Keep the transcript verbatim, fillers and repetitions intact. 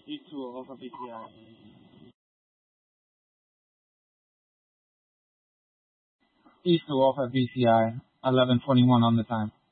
East two Alpha B T I. East two Alpha B T I, eleven twenty-one on the time.